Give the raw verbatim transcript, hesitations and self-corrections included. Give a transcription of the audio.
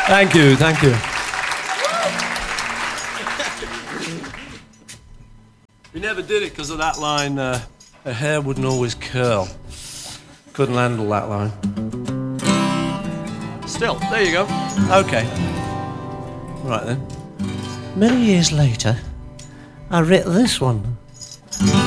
Thank you, thank you. We never did it because of that line, uh, her hair wouldn't always curl. Couldn't handle that line. Still, there you go. Okay. Right then. Many years later, I writ this one.